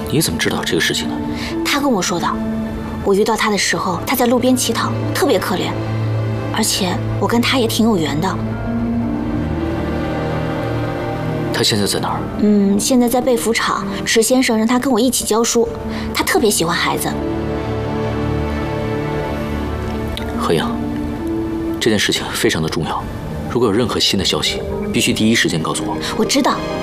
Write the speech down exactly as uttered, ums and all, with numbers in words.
你怎么知道这个事情呢？ 他跟我说的。我遇到他的时候，他在路边乞讨，特别可怜，而且我跟他也挺有缘的。 他现在在哪儿？ 嗯，现在在被服厂，池先生让他跟我一起教书，他特别喜欢孩子。 何阳，这件事情非常的重要，如果有任何新的消息，必须第一时间告诉我。 我知道。